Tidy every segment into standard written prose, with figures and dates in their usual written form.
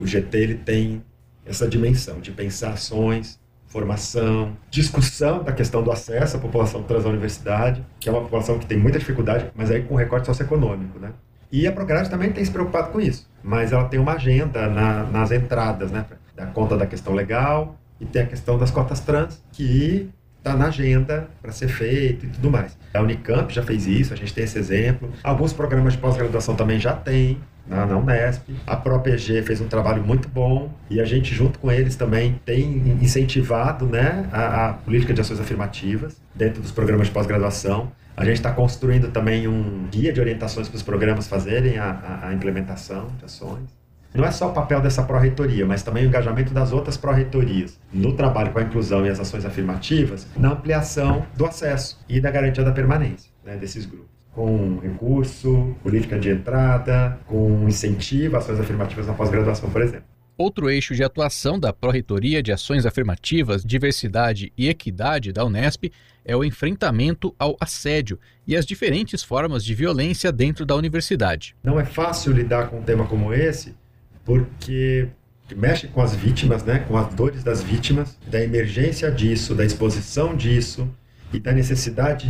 O GT ele tem essa dimensão de pensar ações, formação, discussão da questão do acesso à população trans à universidade, que é uma população que tem muita dificuldade, mas aí com recorte socioeconômico, né? E a Prograde também tem se preocupado com isso, mas ela tem uma agenda nas entradas, né? Da conta da questão legal e tem a questão das cotas trans, que está na agenda para ser feito e tudo mais. A Unicamp já fez isso, a gente tem esse exemplo. Alguns programas de pós-graduação também já tem na Unesp. A ProPG fez um trabalho muito bom e a gente, junto com eles, também tem incentivado, né, a política de ações afirmativas dentro dos programas de pós-graduação. A gente está construindo também um guia de orientações para os programas fazerem a implementação de ações. Não é só o papel dessa pró-reitoria, mas também o engajamento das outras pró-reitorias no trabalho com a inclusão e as ações afirmativas, na ampliação do acesso e da garantia da permanência, né, desses grupos. Com recurso, política de entrada, com incentivo, ações afirmativas na pós-graduação, por exemplo. Outro eixo de atuação da Pró-Reitoria de Ações Afirmativas, Diversidade e Equidade da Unesp é o enfrentamento ao assédio e as diferentes formas de violência dentro da universidade. Não é fácil lidar com um tema como esse, porque mexe com as vítimas, né, com as dores das vítimas, da emergência disso, da exposição disso e da necessidade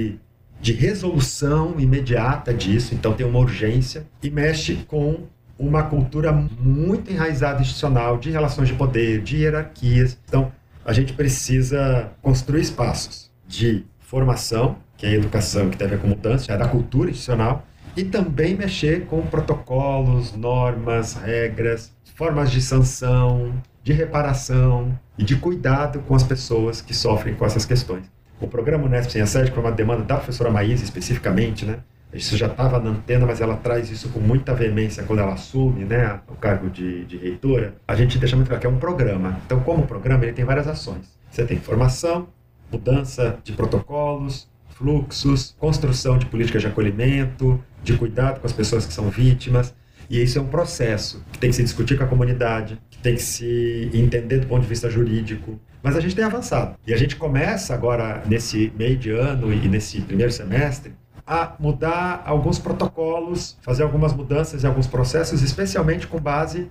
de resolução imediata disso, então tem uma urgência, e mexe com uma cultura muito enraizada institucional de relações de poder, de hierarquias. Então, a gente precisa construir espaços de formação, que é a educação, que tem a ver com mudança, é da cultura institucional, e também mexer com protocolos, normas, regras, formas de sanção, de reparação e de cuidado com as pessoas que sofrem com essas questões. O programa Unesp Sem Assédio, que foi uma demanda da professora Maísa especificamente, né? Isso já estava na antena, mas ela traz isso com muita veemência quando ela assume, né, o cargo de reitora. A gente deixa muito claro que é um programa. Então, como programa, ele tem várias ações. Você tem formação, mudança de protocolos, fluxos, construção de políticas de acolhimento, de cuidado com as pessoas que são vítimas. E isso é um processo que tem que se discutir com a comunidade, que tem que se entender do ponto de vista jurídico. Mas a gente tem avançado. E a gente começa agora, nesse meio de ano e nesse primeiro semestre, a mudar alguns protocolos, fazer algumas mudanças em alguns processos, especialmente com base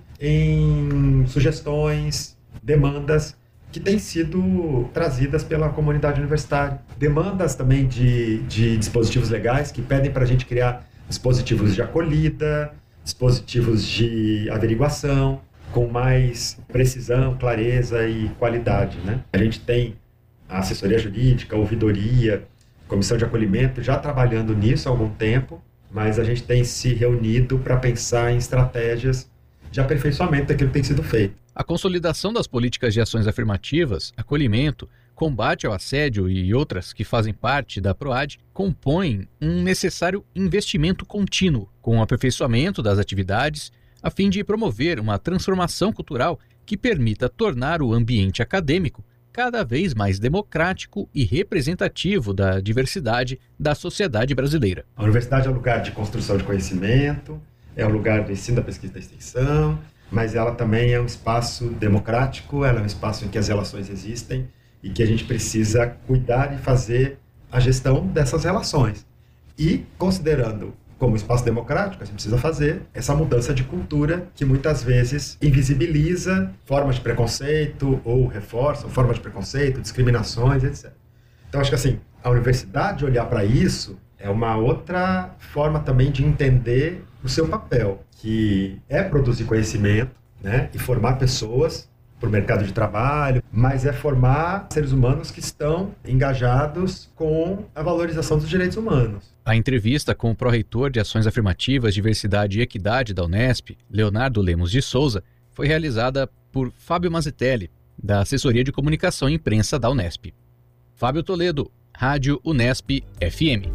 em sugestões, demandas que têm sido trazidas pela comunidade universitária. Demandas também de dispositivos legais que pedem para a gente criar dispositivos de acolhida, dispositivos de averiguação, com mais precisão, clareza e qualidade, né? A gente tem a assessoria jurídica, a ouvidoria, comissão de acolhimento já trabalhando nisso há algum tempo, mas a gente tem se reunido para pensar em estratégias de aperfeiçoamento daquilo que tem sido feito. A consolidação das políticas de ações afirmativas, acolhimento, combate ao assédio e outras que fazem parte da PROAD compõem um necessário investimento contínuo com o aperfeiçoamento das atividades a fim de promover uma transformação cultural que permita tornar o ambiente acadêmico cada vez mais democrático e representativo da diversidade da sociedade brasileira. A universidade é um lugar de construção de conhecimento, é um lugar do ensino, da pesquisa e da extensão, mas ela também é um espaço democrático, ela é um espaço em que as relações existem e que a gente precisa cuidar e fazer a gestão dessas relações. E, considerando como espaço democrático, a gente precisa fazer essa mudança de cultura que muitas vezes invisibiliza formas de preconceito ou reforça formas de preconceito, discriminações, etc. Então, acho que assim, a universidade olhar para isso é uma outra forma também de entender o seu papel, que é produzir conhecimento, né, e formar pessoas para o mercado de trabalho, mas é formar seres humanos que estão engajados com a valorização dos direitos humanos. A entrevista com o pró-reitor de Ações Afirmativas, Diversidade e Equidade da Unesp, Leonardo Lemos de Souza, foi realizada por Fábio Mazzutelli, da Assessoria de Comunicação e Imprensa da Unesp. Fábio Toledo, Rádio Unesp FM.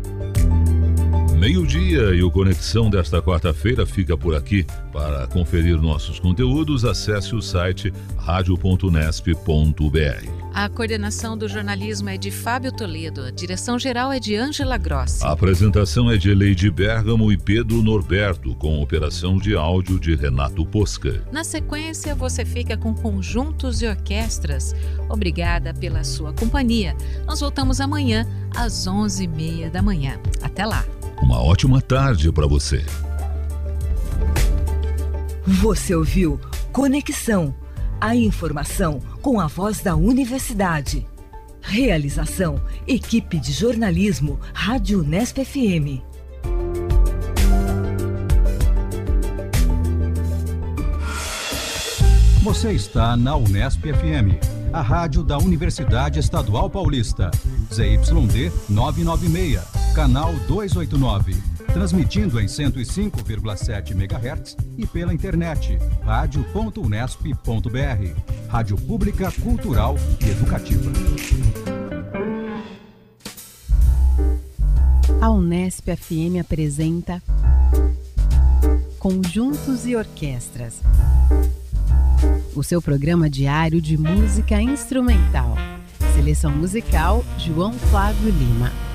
Meio-dia e o Conexão desta quarta-feira fica por aqui. Para conferir nossos conteúdos, acesse o site radio.unesp.br. A coordenação do jornalismo é de Fábio Toledo, a direção-geral é de Ângela Grossi. A apresentação é de Leide Bergamo e Pedro Norberto, com operação de áudio de Renato Posca. Na sequência, você fica com conjuntos e orquestras. Obrigada pela sua companhia. Nós voltamos amanhã, às 11h30 da manhã. Até lá! Uma ótima tarde para você. Você ouviu Conexão. A informação com a voz da universidade. Realização. Equipe de jornalismo Rádio Unesp FM. Você está na Unesp FM, a rádio da Universidade Estadual Paulista. ZYD 996, canal 289. Transmitindo em 105,7 MHz e pela internet, radio.unesp.br. Rádio Pública, Cultural e Educativa. A Unesp FM apresenta Conjuntos e Orquestras, o seu programa diário de música instrumental. Seleção musical, João Flávio Lima.